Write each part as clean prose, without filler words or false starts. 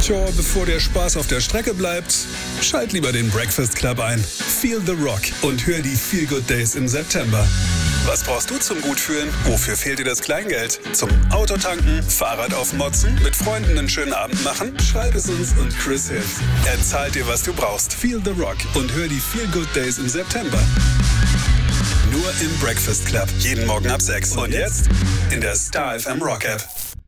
Tja, bevor der Spaß auf der Strecke bleibt, schalt lieber den Breakfast Club ein. Feel the Rock und hör die Feel Good Days im September. Was brauchst du zum Gutfühlen? Wofür fehlt dir das Kleingeld? Zum Autotanken, Fahrrad aufmotzen, mit Freunden einen schönen Abend machen? Schreib es uns und Chris hilft. Er zahlt dir, was du brauchst. Feel the Rock und hör die Feel Good Days im September. Nur im Breakfast Club. Jeden Morgen ab 6. Und jetzt in der Star FM Rock App.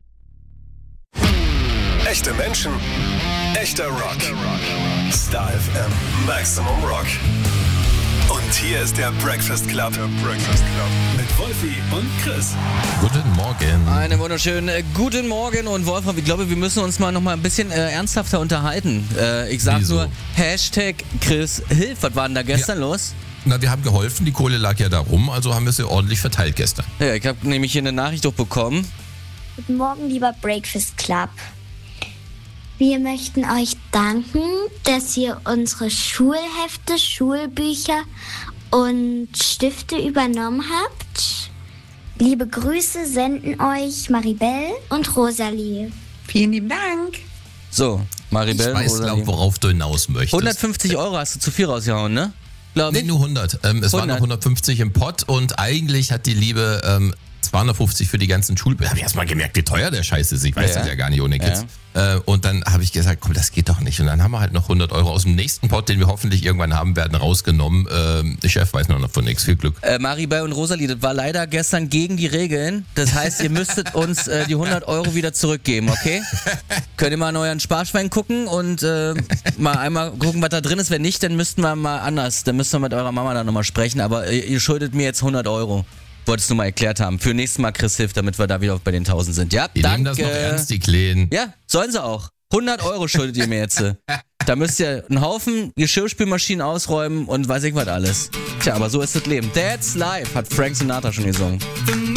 Echte Menschen, echter Rock. Star FM Maximum Rock. Und hier ist der Breakfast Club. Mit Wolfi und Chris. Guten Morgen. Einen wunderschönen guten Morgen. Und Wolfram, ich glaube, wir müssen uns mal noch mal ein bisschen ernsthafter unterhalten. Ich sag Wieso? nur Hashtag Chris Hilf. Was war denn da gestern los? Na, wir haben geholfen, die Kohle lag ja da rum, also haben wir sie ordentlich verteilt gestern. Ja, ich habe nämlich hier eine Nachricht doch bekommen. Guten Morgen, lieber Breakfast Club. Wir möchten euch danken, dass ihr unsere Schulhefte, Schulbücher und Stifte übernommen habt. Liebe Grüße senden euch Maribel und Rosalie. Vielen lieben Dank. So, Maribel, Ich weiß, Rosalie. worauf du hinaus möchtest. 150 Euro hast du zu viel rausgehauen, ne? Nee, nur 100. Es waren noch 150 im Pott und eigentlich hat die Liebe 250 für die ganzen Schulbücher. Habe ich erst mal gemerkt, wie teuer der Scheiß ist. Ich weiß das ja gar nicht ohne Kids. Und dann habe ich gesagt, komm, das geht doch nicht. Und dann haben wir halt noch 100 Euro aus dem nächsten Pott, den wir hoffentlich irgendwann haben werden, rausgenommen. Der Chef weiß noch von nichts. Viel Glück. Maribel und Rosalie, das war leider gestern gegen die Regeln. Das heißt, ihr müsstet uns die 100 Euro wieder zurückgeben, okay? Könnt ihr mal in euren Sparschwein gucken und mal einmal gucken, was da drin ist. Wenn nicht, dann müssten wir mal anders. Dann müsst ihr mit eurer Mama da nochmal sprechen. Aber ihr schuldet mir jetzt 100 Euro. Wolltest du mal erklärt haben. Für nächstes Mal Chris hilft, damit wir da wieder bei den 1000 sind. Ja, Die danke. nehmen das noch ernst, die Kleen. Ja, sollen sie auch. 100 Euro schuldet ihr mir jetzt. Da müsst ihr einen Haufen Geschirrspülmaschinen ausräumen und weiß ich was alles. Tja, aber so ist das Leben. That's life, hat Frank Sinatra schon gesungen.